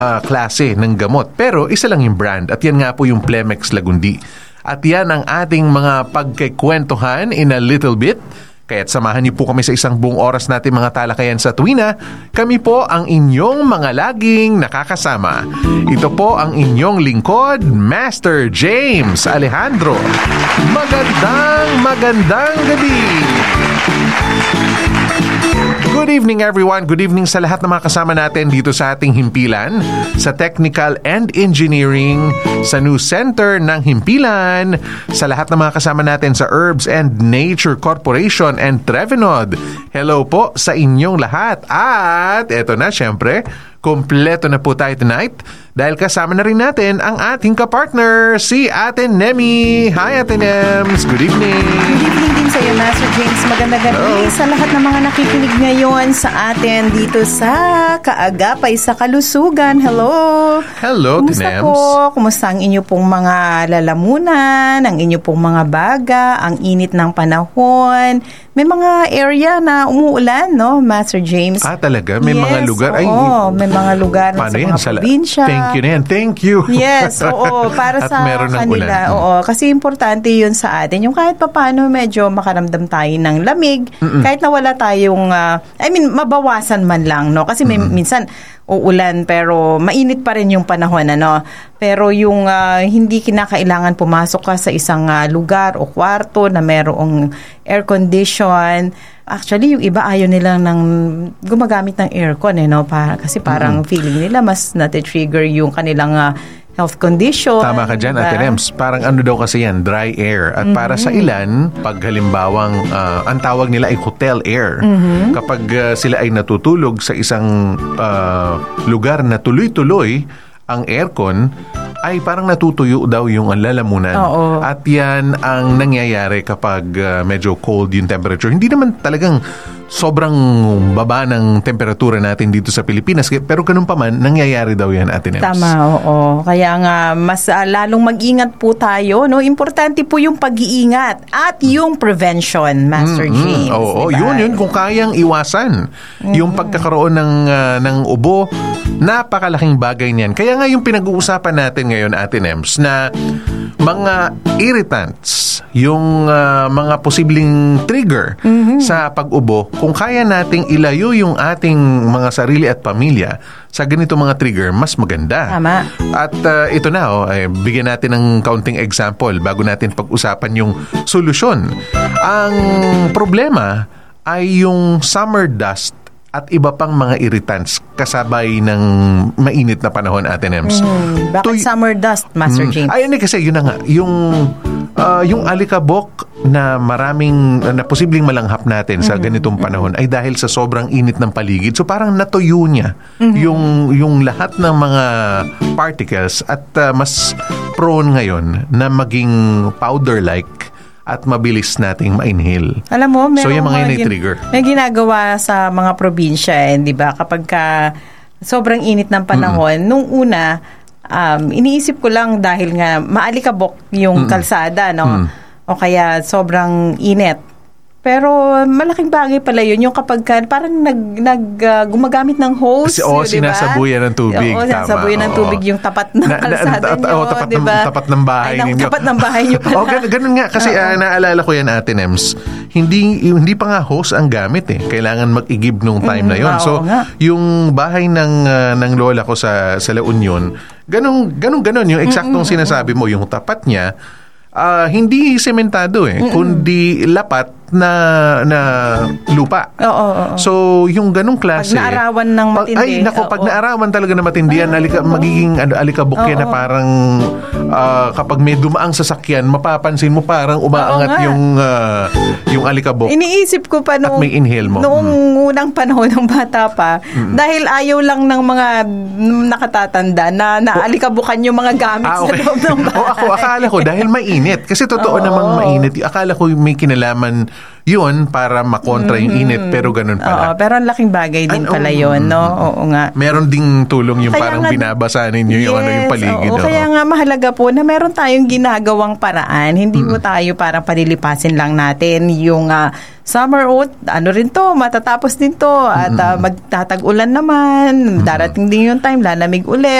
klase ng gamot. Pero isa lang yung brand at yan nga po yung Plemex Lagundi. At yan ang ating mga pagkikwentuhan in a little bit. Kaya't samahan niyo po kami sa isang buong oras natin mga talakayan sa tuwina. Kami po ang inyong mga laging nakakasama. Ito po ang inyong lingkod, Master James Alejandro. Magandang gabi! Good evening everyone. Good evening sa lahat ng mga kasama natin dito sa ating himpilan, sa Technical and Engineering, sa News Center ng Himpilan, sa lahat ng mga kasama natin sa Herbs and Nature Corporation and Trevenod. Hello po sa inyong lahat. At eto na syempre, kompleto na po tayo tonight dahil kasama na rin natin ang ating kapartner, si Ate Nemi. Hi Ate Nems, good evening. Good evening din sa iyo, Master James. Magandang gabi sa lahat ng mga nakikinig ngayon sa atin dito sa Kaagapay sa Kalusugan. Hello. Hello, Ate Nems. Kumusta po? Kumusta ang inyo pong mga lalamunan, ang inyo pong mga baga, ang init ng panahon? May mga area na umuulan, no, Master James? Talaga? May yes, mga lugar? May mga lugar sa mga probinsya. Thank you na yan. Thank you. Yes, oo. Para sa kanila. Oo, kasi importante yun sa atin. Yung kahit papaano medyo makaramdam tayo ng lamig. Kahit na wala tayong, mabawasan man lang, no? Kasi minsan, uulan pero mainit pa rin yung panahon, ano? Pero yung hindi kinakailangan pumasok ka sa isang lugar o kwarto na merong air condition. Actually, yung iba ayaw nilang gumagamit ng aircon, no? Kasi parang feeling nila mas nati-trigger yung kanilang health condition. Tama ka dyan, Ate Nems. Parang ano daw kasi yan, dry air. At para sa ilan, pag halimbawang ang tawag nila ay hotel air. Kapag sila ay natutulog sa isang lugar na tuloy-tuloy ang aircon, ay parang natutuyo daw yung lalamunan. Oo. At yan ang nangyayari kapag medyo cold yung temperature. Hindi naman talagang sobrang baba ng temperatura natin dito sa Pilipinas. Pero ganun pa man, nangyayari daw yan, Ate Nems. Tama, oo. Kaya nga, mas lalong mag-ingat po tayo, no? Importante po yung pag-iingat at yung prevention, Master James. Oo, diba? yun. Kung kayang iwasan yung pagkakaroon ng ubo, napakalaking bagay niyan. Kaya nga yung pinag-uusapan natin ngayon, Ate Nems, na mga irritants, yung mga posibleng trigger sa pag-ubo, kung kaya nating ilayo yung ating mga sarili at pamilya sa ganito mga trigger, mas maganda. Tama. At ito na, bigyan natin ng kaunting example bago natin pag-usapan yung solusyon. Ang problema ay yung summer dust at iba pang mga irritants kasabay ng mainit na panahon, Ate Nems. Bakit summer dust, Master James? Ay, kasi yun na nga. Yung alikabok na na posibleng malanghap natin sa ganitong panahon ay dahil sa sobrang init ng paligid. So parang natuyo niya yung lahat ng mga particles at mas prone ngayon na maging powder-like at mabilis nating ma-inhale. Alam mo, yung mga trigger. May ginagawa sa mga probinsya, di ba? Kapag sobrang init ng panahon, nung una, iniisip ko lang dahil nga maalikabok yung kalsada, no? O kaya sobrang init. Pero malaking bagay pala yun, yung kapag parang gumagamit ng hose, sinasabuyan ng tubig. Oo, sinasabuyan ng tubig yung tapat ng kalsada nyo, diba? Tapat ng bahay ninyo. Tapat ng bahay nyo pala. Ganun nga, kasi naalala ko yan, Ate Nems, hindi pa nga hose ang gamit eh. Kailangan mag-igib nung time na yon. So, yung bahay ng lola ko sa La Union, ganun, yung eksaktong sinasabi mo, yung tapat niya, hindi sementado kundi lapat na lupa. Oo. So, yung ganung klase. Pag naarawan ng matindi. Pag naarawan talaga na matindi yan, magiging alikabok yan na parang kapag may dumaang sasakyan, mapapansin mo parang umaangat yung alikabok. Iniisip ko pa at may inhale mo. Noong unang panahon ng bata pa, dahil ayaw lang ng mga nakatatanda na naalikabukan yung mga gamit sa loob ng bahay. Ako, akala ko dahil mainit. Kasi totoo namang mainit. Akala ko may kinalaman yun para makontra yung init, pero ganun pala. Oo, pero ang laking bagay din pala yun, no? Oo nga. Meron ding tulong yung kaya parang binabasa ninyo yung yung paligid. Oo, kaya nga mahalaga po na meron tayong ginagawang paraan. Hindi po tayo parang palilipasin lang natin yung summer oat, rin to, matatapos din to. At magtatag-ulan naman. Darating din yung time, lalamig ulit.